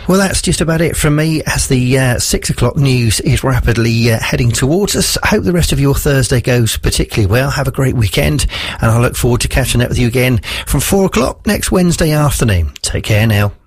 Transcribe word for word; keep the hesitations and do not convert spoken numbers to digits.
Well, that's just about it from me as the uh, six o'clock news is rapidly uh, heading towards us. I hope the rest of your Thursday goes particularly well. Have a great weekend, and I look forward to catching up with you again from four o'clock next Wednesday afternoon. Take care now.